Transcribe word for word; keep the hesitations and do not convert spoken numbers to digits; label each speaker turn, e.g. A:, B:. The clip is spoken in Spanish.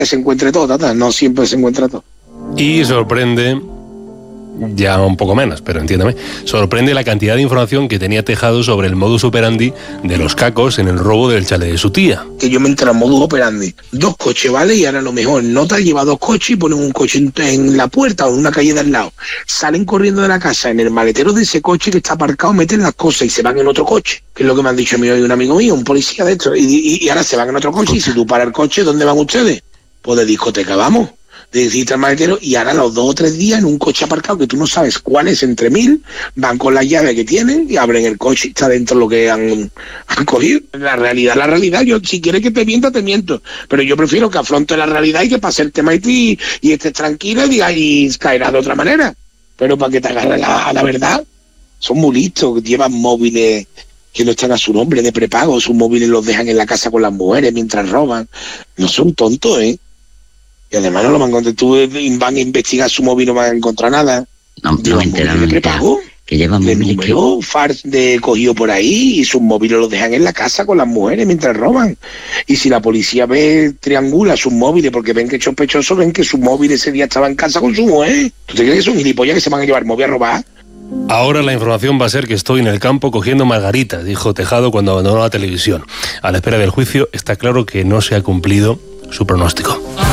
A: se encuentre todo, tata, no siempre se encuentra todo.
B: Y sorprende, ya un poco menos, pero entiéndame, sorprende la cantidad de información que tenía Tejado sobre el modus operandi de los cacos en el robo del chalet de su tía.
A: Que yo me entero en modus operandi, dos coches, ¿vale? Y ahora a lo mejor Nota lleva dos coches y ponen un coche en, en la puerta o en una calle de al lado. Salen corriendo de la casa, en el maletero de ese coche que está aparcado, meten las cosas y se van en otro coche. Que es lo que me han dicho a mí hoy un amigo mío, un policía de esto. Y, y, y ahora se van en otro coche y si tú paras el coche, ¿dónde van ustedes? Pues de discoteca, vamos. De decirte al maletero, y ahora los dos o tres días en un coche aparcado que tú no sabes cuál es entre mil, van con la llave que tienen y abren el coche y está dentro lo que han, han cogido. La realidad, la realidad, yo si quieres que te mienta, te miento, pero yo prefiero que afronte la realidad y que pase el tema y, y estés tranquila y digas, y caerás de otra manera, pero para que te agarre la, la verdad, son muy listos, llevan móviles que no están a su nombre de prepago, sus móviles los dejan en la casa con las mujeres mientras roban, no son tontos, ¿eh? Y además no lo van a encontrar, tú van a investigar su móvil y no van a encontrar nada.
C: No, no me entera, no me entera. Que llevan
A: de
C: móviles
A: número que... fars de cogido por ahí y sus móviles los dejan en la casa con las mujeres mientras roban. Y si la policía ve, triangula sus móviles porque ven que es sospechoso, ven que su móvil ese día estaba en casa con su mujer. ¿Tú te crees que son gilipollas que se van a llevar móvil a robar?
B: Ahora la información va a ser que estoy en el campo cogiendo margaritas, dijo Tejado cuando abandonó la televisión. A la espera del juicio está claro que no se ha cumplido su pronóstico.